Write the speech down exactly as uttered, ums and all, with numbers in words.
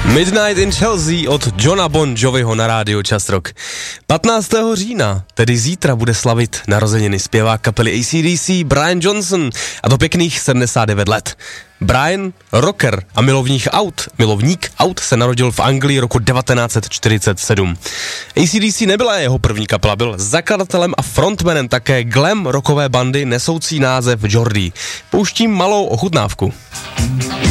Midnight in Chelsea od Johna Bon Joviho na rádiu Čas Rock. patnáctého října, tedy zítra, bude slavit narozeniny zpěvák kapely A C D C Brian Johnson, a to pěkných sedmdesát devět let. Brian, rocker a milovník aut, milovník aut se narodil v Anglii roku devatenáct set čtyřicet sedm. A C D C nebyla jeho první kapela, byl zakladatelem a frontmanem také glam rockové bandy nesoucí název Geordie. Pouštím malou ochutnávku.